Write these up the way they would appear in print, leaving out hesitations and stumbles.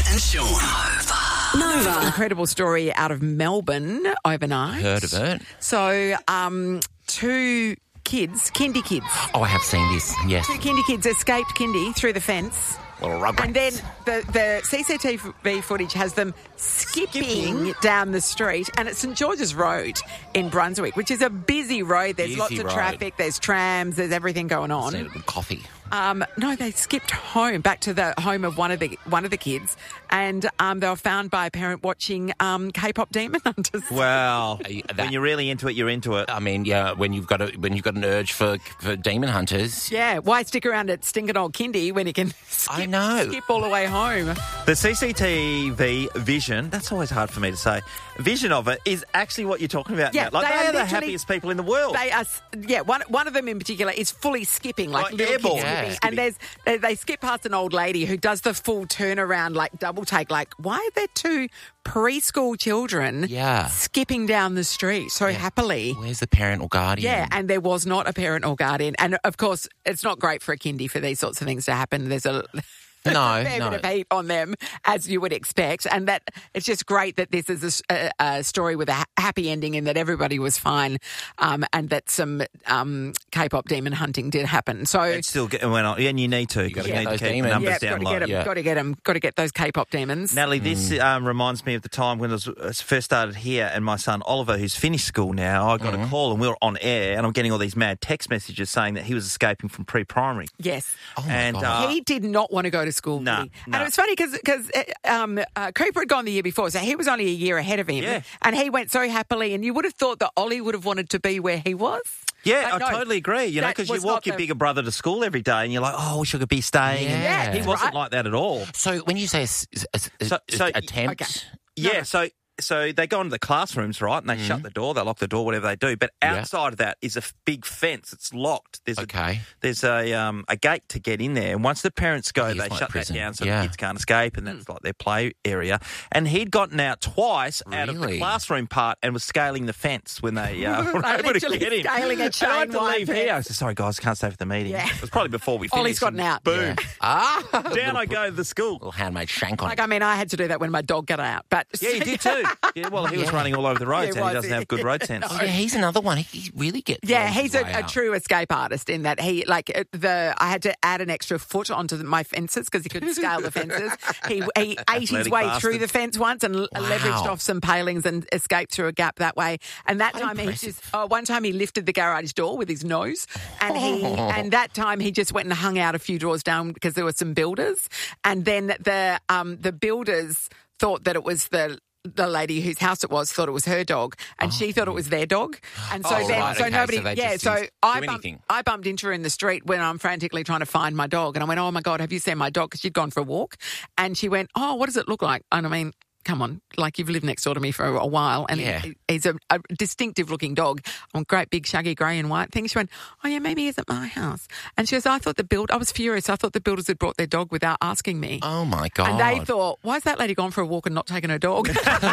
and Sean. Nova. Incredible story out of Melbourne overnight. Heard of it. So, two kids, kindy kids. Oh, I have seen this, yes. Two kindy kids escaped kindy through the fence. Little rugrats. And then the CCTV footage has them skipping down the street, and it's St George's Road in Brunswick, which is a busy road. There's lots of traffic, there's trams, there's everything going on. Good coffee. No, they skipped home, back to the home of one of the kids, and they were found by a parent watching K-pop Demon Hunters. Wow. When you're really into it, you're into it. I mean, yeah, when you've got an urge for demon hunters. Yeah, why stick around at stinking old kindy when you can skip all the way home? The CCTV vision, that's always hard for me to say, vision of it is actually what you're talking about. Yeah, now. Like, they are the happiest people in the world. They are, yeah, one of them in particular is fully skipping, like little airball. kids skipping. Yeah. And they skip past an old lady who does the full turnaround, like double take, like, why are there two preschool children skipping down the street so happily? Where's the parent or guardian? Yeah, and there was not a parent or guardian. And, of course, it's not great for a kindy for these sorts of things to happen. There's a fair bit of heat on them, as you would expect. And that it's just great that this is a story with a happy ending in that everybody was fine, and that some K-pop demon hunting did happen. So it still went on, and you need to. Got to get those keep demons. the numbers down low. Got to get them. Got to get those K-pop demons. Natalie, this reminds me of the time when I first started here, and my son Oliver, who's finished school now, I got a call and we were on air, and I'm getting all these mad text messages saying that he was escaping from pre-primary. Yes. Oh my God. He did not want to go to school. No. And it was funny because Cooper had gone the year before, so he was only a year ahead of him. Yeah. And he went so happily, and you would have thought that Ollie would have wanted to be where he was. Yeah, But I no, totally agree. You know, that because you was walk not your the- bigger brother to school every day, and you're like, oh, I wish I could be staying. And Yeah. he wasn't Right. like that at all. So when you say attempt... Okay. Yeah, so they go into the classrooms, right, and they shut the door, they lock the door, whatever they do. But outside of that is a big fence. It's locked. There's a gate to get in there. And once the parents go, they shut that down so the kids can't escape, and that's like their play area. And he'd gotten out twice out of the classroom part and was scaling the fence when they were able to get him. Scaling a And I had chain to leave fence. here. I said, sorry, guys, can't stay for the meeting. Yeah. It was probably before we finished. Ollie's gotten out. Boom. Yeah. Down I go to the school. Little handmade shank on Like, it. I mean, I had to do that when my dog got out. But Yeah, you did too. Yeah, well, he was running all over the roads, and he doesn't have good road sense. Oh, yeah, he's another one. He really gets... Yeah, blows he's his way a out. true escape artist in that he, like, I had to add an extra foot onto my fences because he couldn't scale the fences. He ate his Athletic way bastard. through the fence once and leveraged off some palings and escaped through a gap that way. And that time one time he lifted the garage door with his nose, and that time he just went and hung out a few doors down because there were some builders, and then the builders thought that it was the lady whose house it was thought it was her dog, and she thought it was their dog, and so nobody. So they yeah, just so didn't do I bumped into her in the street when I'm frantically trying to find my dog, and I went, "Oh my God, have you seen my dog?" Because she'd gone for a walk, and she went, "Oh, what does it look like?" And I mean, come on, like, you've lived next door to me for a while, and he's a distinctive-looking dog, on great big shaggy grey and white thing. She went, "Oh yeah, maybe he's at my house." And she goes, "I was furious. I thought the builders had brought their dog without asking me." Oh, my God. And they thought, why is that lady gone for a walk and not taking her dog?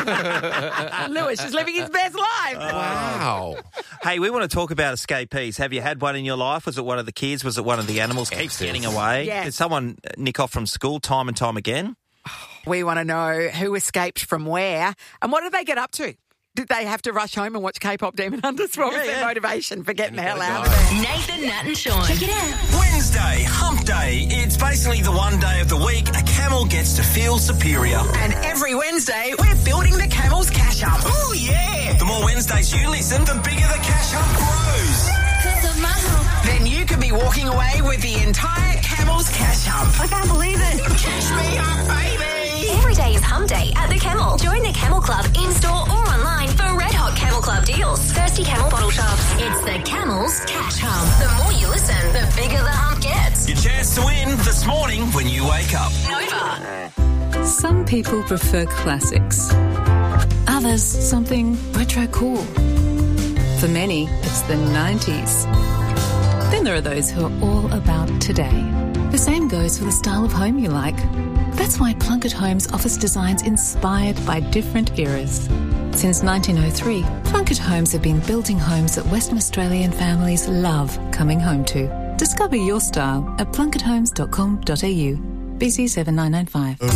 Lewis is living his best life. Wow. Hey, we want to talk about escapees. Have you had one in your life? Was it one of the kids? Was it one of the animals keeps getting away? Yes. Did someone nick off from school time and time again? We want to know who escaped from where and what did they get up to? Did they have to rush home and watch K-pop Demon Hunters? What was their motivation for getting the hell out of it? Nathan, Nat and Sean. Check it out. Wednesday, hump day. It's basically the one day of the week a camel gets to feel superior. And every Wednesday, we're building the camel's cash hump. Oh, yeah. The more Wednesdays you listen, the bigger the cash hump grows. Then you could be walking away with the entire camel's cash hump. I can't believe it. Cash me up, baby. Every day is hump day at the Camel. Join the Camel Club in-store or online for red hot Camel Club deals. Thirsty Camel bottle shops. It's the Camel's cash hump. The more you listen, the bigger the hump gets. Your chance to win this morning when you wake up. Nova. Some people prefer classics. Others, something retro cool. For many, it's the 90s. Then there are those who are all about today. The same goes for the style of home you like. That's why Plunkett Homes offers designs inspired by different eras. Since 1903, Plunkett Homes have been building homes that Western Australian families love coming home to. Discover your style at plunketthomes.com.au. BC 7995.